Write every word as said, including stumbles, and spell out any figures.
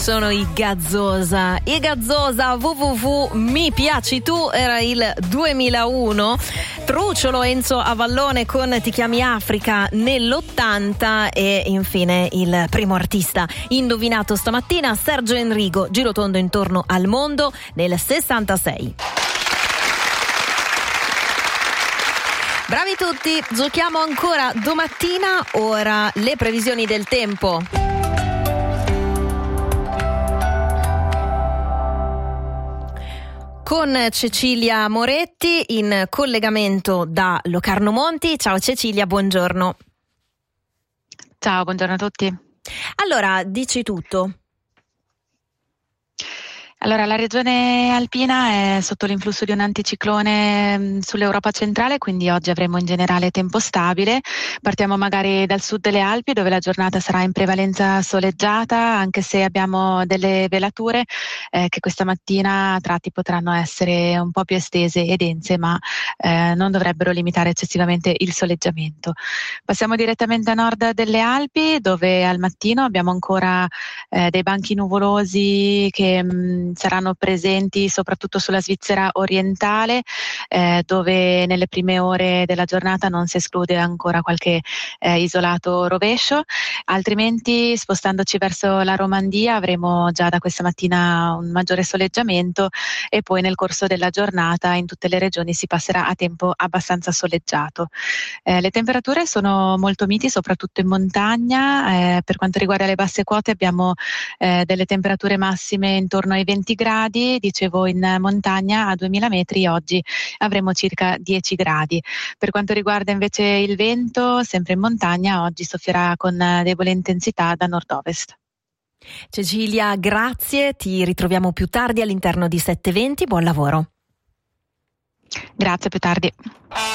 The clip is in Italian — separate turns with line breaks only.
Sono i Gazzosa, i Gazzosa www mi piaci tu, era il duemilauno, Trucciolo, Enzo Avallone con Ti chiami Africa nell'ottanta e infine il primo artista indovinato stamattina, Sergio Enrico, Girotondo intorno al mondo nel sessantasei. Bravi tutti, giochiamo ancora domattina, ora le previsioni del tempo. Con Cecilia Moretti in collegamento da Locarno Monti. Ciao Cecilia, buongiorno.
Ciao, buongiorno a tutti.
Allora, dici tutto.
Allora, la regione alpina è sotto l'influsso di un anticiclone sull'Europa centrale, quindi oggi avremo in generale tempo stabile. Partiamo magari dal sud delle Alpi, dove la giornata sarà in prevalenza soleggiata, anche se abbiamo delle velature eh, che questa mattina a tratti potranno essere un po' più estese e dense, ma eh, non dovrebbero limitare eccessivamente il soleggiamento. Passiamo direttamente a nord delle Alpi, dove al mattino abbiamo ancora eh, dei banchi nuvolosi che mh, saranno presenti soprattutto sulla Svizzera orientale, eh, dove nelle prime ore della giornata non si esclude ancora qualche eh, isolato rovescio. Altrimenti, spostandoci verso la Romandia, avremo già da questa mattina un maggiore soleggiamento e poi nel corso della giornata in tutte le regioni si passerà a tempo abbastanza soleggiato. Eh, le temperature sono molto miti, soprattutto in montagna. Eh, per quanto riguarda le basse quote abbiamo eh, delle temperature massime intorno ai venti gradi, dicevo in montagna a duemila metri oggi avremo circa dieci gradi. Per quanto riguarda invece il vento, sempre in montagna oggi soffierà con debole intensità da nord-ovest.
Cecilia, grazie, ti ritroviamo più tardi all'interno di sette venti, buon lavoro.
Grazie, più tardi.